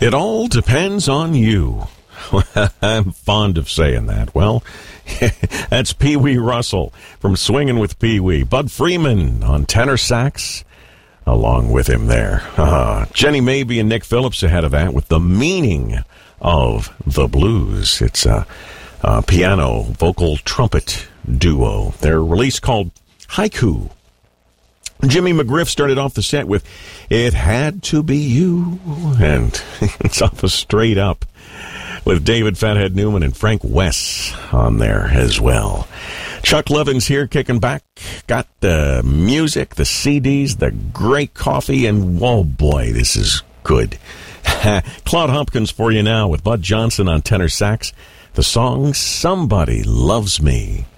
It all depends on you. I'm fond of saying that. Well, that's Pee Wee Russell from Swingin' with Pee Wee. Bud Freeman on tenor sax along with him there. Jenny Mabie and Nick Phillips ahead of that with The Meaning of the Blues. It's a piano, vocal, trumpet duo. Their release called Haiku. Jimmy McGriff started off the set with It Had to Be You, and it's off a Straight Up with David Fathead Newman and Frank Wess on there as well. Chuck Levin's here kicking back. Got the music, the CDs, the great coffee, and oh boy, this is good. Claude Hopkins for you now with Bud Johnson on tenor sax. The song Somebody Loves Me.